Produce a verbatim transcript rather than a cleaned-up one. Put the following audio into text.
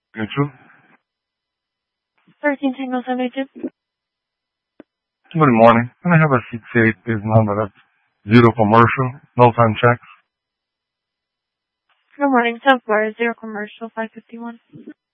Neutral. thirteen Signal seventy-two. Good morning. Can I have a six eight is number that's zero commercial, no time checks? Good morning. ten four zero commercial five fifty-one.